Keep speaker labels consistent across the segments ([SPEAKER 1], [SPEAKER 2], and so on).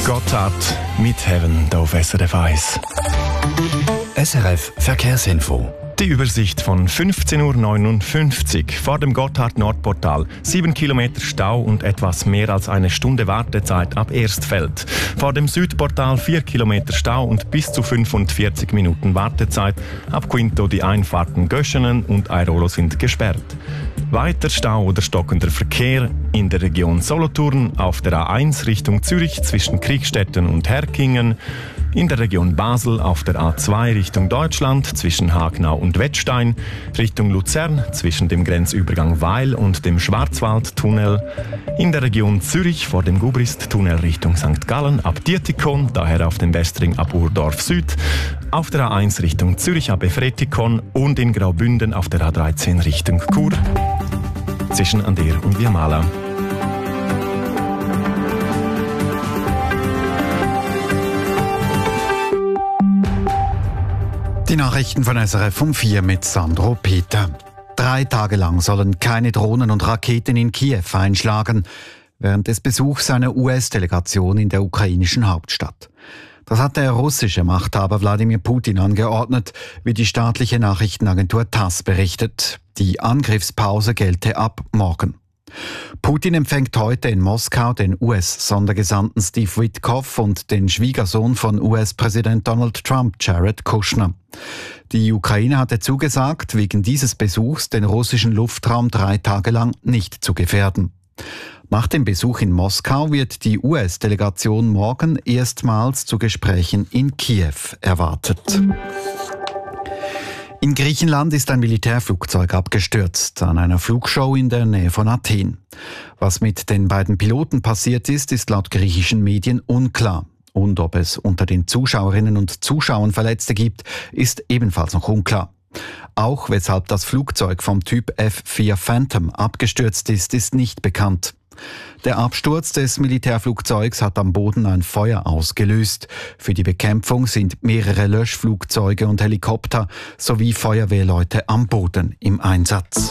[SPEAKER 1] Gotthard mit Heaven hier auf SRF 1.
[SPEAKER 2] SRF Verkehrsinfo.
[SPEAKER 1] Die Übersicht von 15.59 Uhr vor dem Gotthard-Nordportal. 7 Kilometer Stau und etwas mehr als eine Stunde Wartezeit ab Erstfeld. Vor dem Südportal 4 Kilometer Stau und bis zu 45 Minuten Wartezeit. Ab Quinto die Einfahrten Göschenen und Airolo sind gesperrt. Weiter Stau oder stockender Verkehr in der Region Solothurn, auf der A1 Richtung Zürich zwischen Kriegstetten und Herkingen, in der Region Basel auf der A2 Richtung Deutschland zwischen Hagnau und Wettstein, Richtung Luzern zwischen dem Grenzübergang Weil und dem Schwarzwaldtunnel, in der Region Zürich vor dem Gubrist-Tunnel Richtung St. Gallen ab Dietikon, daher auf dem Westring ab Urdorf Süd, auf der A1 Richtung Zürich ab Efretikon und in Graubünden auf der A13 Richtung Chur zwischen Ander und Viamala.
[SPEAKER 2] Die Nachrichten von SRF um 4 mit Sandro Peter. 3 Tage lang sollen keine Drohnen und Raketen in Kiew einschlagen, während des Besuchs einer US-Delegation in der ukrainischen Hauptstadt. Das hat der russische Machthaber Wladimir Putin angeordnet, wie die staatliche Nachrichtenagentur TASS berichtet. Die Angriffspause gelte ab morgen. Putin empfängt heute in Moskau den US-Sondergesandten Steve Witkoff und den Schwiegersohn von US-Präsident Donald Trump, Jared Kushner. Die Ukraine hatte zugesagt, wegen dieses Besuchs den russischen Luftraum 3 Tage lang nicht zu gefährden. Nach dem Besuch in Moskau wird die US-Delegation morgen erstmals zu Gesprächen in Kiew erwartet. In Griechenland ist ein Militärflugzeug abgestürzt an einer Flugshow in der Nähe von Athen. Was mit den beiden Piloten passiert ist laut griechischen Medien unklar. Und ob es unter den Zuschauerinnen und Zuschauern Verletzte gibt, ist ebenfalls noch unklar. Auch weshalb das Flugzeug vom Typ F-4 Phantom abgestürzt ist nicht bekannt. Der Absturz des Militärflugzeugs hat am Boden ein Feuer ausgelöst. Für die Bekämpfung sind mehrere Löschflugzeuge und Helikopter sowie Feuerwehrleute am Boden im Einsatz.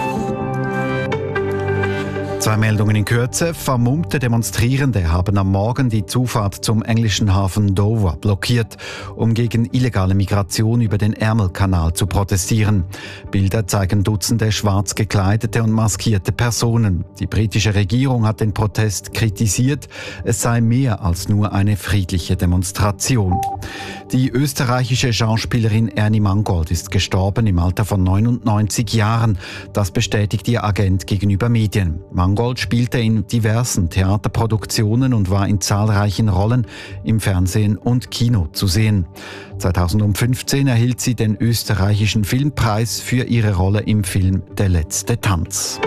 [SPEAKER 2] 2 Meldungen in Kürze. Vermummte Demonstrierende haben am Morgen die Zufahrt zum englischen Hafen Dover blockiert, um gegen illegale Migration über den Ärmelkanal zu protestieren. Bilder zeigen Dutzende schwarz gekleidete und maskierte Personen. Die britische Regierung hat den Protest kritisiert. Es sei mehr als nur eine friedliche Demonstration. Die österreichische Schauspielerin Ernie Mangold ist gestorben im Alter von 99 Jahren. Das bestätigt ihr Agent gegenüber Medien. Mangold spielte in diversen Theaterproduktionen und war in zahlreichen Rollen im Fernsehen und Kino zu sehen. 2015 erhielt sie den österreichischen Filmpreis für ihre Rolle im Film Der letzte Tanz.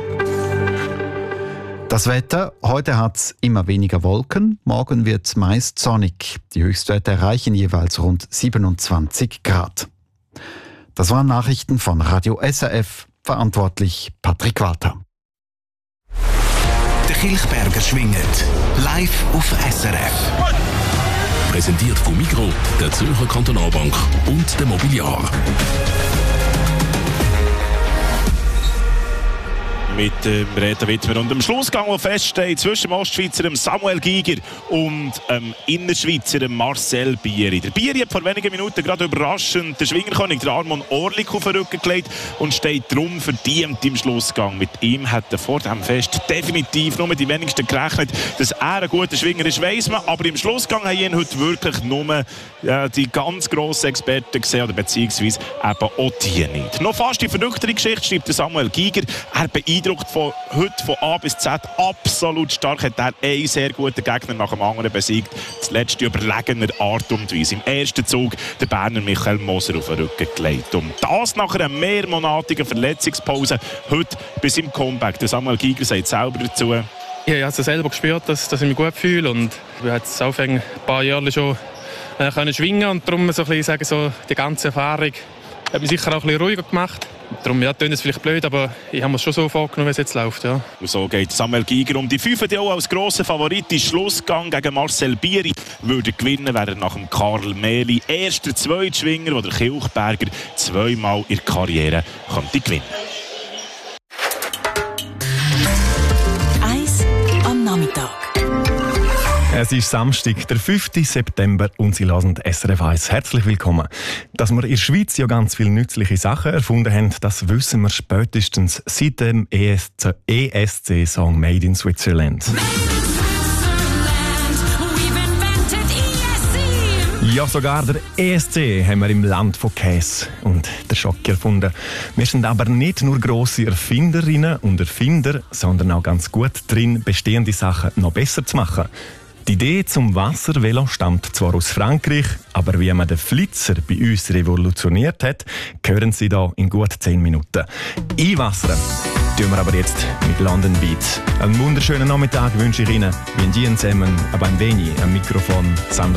[SPEAKER 2] Das Wetter: Heute hat's immer weniger Wolken, morgen wird's meist sonnig. Die Höchstwerte erreichen jeweils rund 27 Grad. Das waren Nachrichten von Radio SRF, verantwortlich Patrick Walter.
[SPEAKER 3] Der Kilchberger schwingt live auf SRF. Präsentiert von Migros, der Zürcher Kantonalbank und der Mobiliar.
[SPEAKER 4] Mit Reto Wittmer und dem Schlussgang, der feststeht zwischen dem Ostschweizer Samuel Giger und dem Innerschweizer Marcel Bieri. Der Bieri hat vor wenigen Minuten gerade überraschend den Schwingerkönig, der Armon Orlik, auf den Rücken gelegt und steht darum verdient im Schlussgang. Mit ihm hat er vor dem Fest definitiv nur die wenigsten gerechnet. Dass er ein guter Schwinger ist, weiss man, aber im Schlussgang haben ihn heute wirklich nur die ganz grossen Experten gesehen, oder beziehungsweise eben auch die nicht. Noch fast die verrücktere Geschichte schreibt der Samuel Giger. Er beeindruckt von heute von A bis Z absolut stark. Hat er einen sehr guten Gegner nach dem anderen besiegt. Das letzte überlegener Art und Weise. Im ersten Zug der Berner Michael Moser auf den Rücken gelegt. Und das nach einer mehrmonatigen Verletzungspause. Heute bis im Comeback. Der Samuel Giger sagt selber dazu:
[SPEAKER 5] Ich habe es selber gespürt, dass ich mich gut fühle. Und ich habe jetzt auch ein paar Jahre schon können schwingen. Und darum so ein bisschen sagen, so die ganze Erfahrung hat mich sicher auch ein bisschen ruhiger gemacht. Darum klingt es vielleicht blöd, aber ich habe es schon so vorgenommen, wie es jetzt läuft. Ja.
[SPEAKER 4] Und so geht Samuel Giger um die 5, die auch als grosser Favorit in Schlussgang gegen Marcel Bieri würde gewinnen, wäre nach dem Karl Mehli erster Zweitschwinger, wo der Kilchberger 2-mal in der Karriere könnte gewinnen.
[SPEAKER 6] 1 am Nachmittag.
[SPEAKER 1] Es Es ist Samstag, der 5. September und Sie hören SRF 1. Herzlich willkommen. Dass wir in der Schweiz ja ganz viele nützliche Sachen erfunden haben, das wissen wir spätestens seit dem ESC-Song Made in Switzerland. Ja, sogar der ESC haben wir im Land von Käse und der Schock erfunden. Wir sind aber nicht nur grosse Erfinderinnen und Erfinder, sondern auch ganz gut drin, bestehende Sachen noch besser zu machen. Die Idee zum Wasservelo stammt zwar aus Frankreich, aber wie man den Flitzer bei uns revolutioniert hat, hören Sie da in gut 10 Minuten. Einwassern tun wir aber jetzt mit London Beat. Einen wunderschönen Nachmittag wünsche ich Ihnen. Wir Ihnen zusammen, aber ein wenig am Mikrofon Sandro